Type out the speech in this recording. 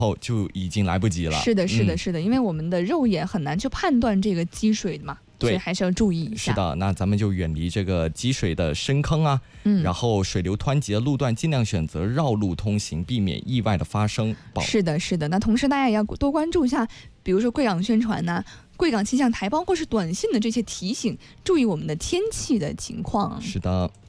后就已经来不及了。 是的，是的，是的，因为我们的肉眼很难去判断这个积水嘛。所以还是要注意一下。 是的，那咱们就远离这个积水的深坑啊，然后水流湍急的路段尽量选择绕路通行，避免意外的发生。 是的，是的。那同时大家也要多关注一下，比如说贵港宣传呐、贵港气象台，包括是短信的这些提醒，注意我们的天气的情况。 是的。